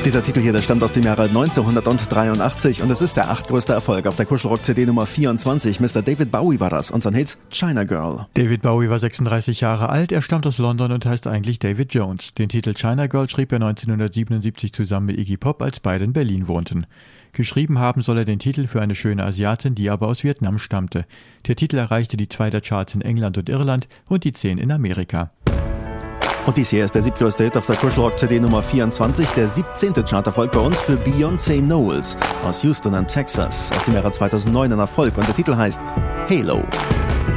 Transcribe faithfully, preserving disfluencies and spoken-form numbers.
Dieser Titel hier, der stammt aus dem Jahre neunzehnhundertdreiundachtzig und es ist der achtgrößte Erfolg auf der Kuschelrock-C D Nummer vierundzwanzig. Mister David Bowie war das und sein Hit China Girl. David Bowie war sechsunddreißig Jahre alt, er stammt aus London und heißt eigentlich David Jones. Den Titel China Girl schrieb er neunzehnhundertsiebenundsiebzig zusammen mit Iggy Pop, als beide in Berlin wohnten. Geschrieben haben soll er den Titel für eine schöne Asiatin, die aber aus Vietnam stammte. Der Titel erreichte die zwei der Charts in England und Irland und die zehn in Amerika. Und dies hier ist der siebtgrößte Hit auf der Kuschelrock-C D Nummer vierundzwanzig, der siebzehnte Charterfolg bei uns für Beyoncé Knowles aus Houston in Texas, aus dem Jahre zweitausendneun ein Erfolg und der Titel heißt Halo.